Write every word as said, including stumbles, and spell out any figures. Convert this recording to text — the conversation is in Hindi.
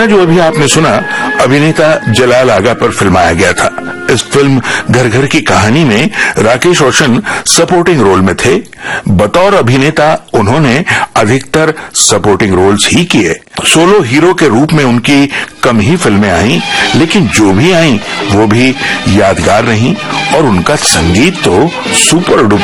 गाना जो अभी आपने सुना अभिनेता जलाल आगा पर फिल्माया गया था। इस फिल्म घर घर की कहानी में राकेश रोशन सपोर्टिंग रोल में थे। बतौर अभिनेता उन्होंने अधिकतर सपोर्टिंग रोल्स ही किए। सोलो हीरो के रूप में उनकी कम ही फिल्में आईं, लेकिन जो भी आईं वो भी यादगार रहीं और उनका संगीत तो सुपर डुपर